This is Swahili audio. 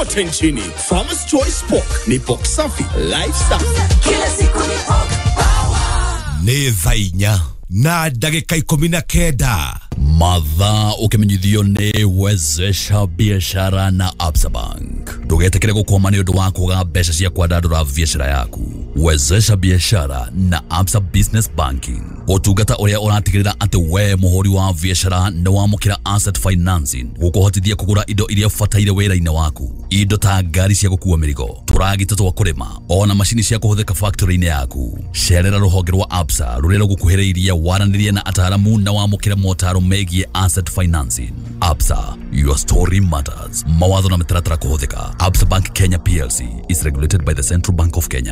kote nchini. Farmers Choice Pork ni pork safi, live safi. Kila siku ni pork power. Ni thainya na dakika 19 Madha ukimenyithio ni wezesha biashara na Absa Bank. Ndugetekere gukwama ni undu wa kuga mbeca cia kwandandura biashara yaku. Wezesha biashara na Absa Business Banking. Utungata uria uratigirira ati we muhuri wa biashara ni wamukira asset financing gukuhotithia kugura indo iria fataire wira-ini waku. Indo ta ngari cia gukua mirigo, turagita twa kurima, ona mashini cia kuhuthika factory-ini yaku. Cerera ruhonge rwa Absa ruria rugukuhiriria waranirie na ataramu na wamukira motaro megie asset financing. Absa, your story matters. Mawatho na mitaratara kuhuthika. Absa Bank Kenya PLC is regulated by the Central Bank of Kenya.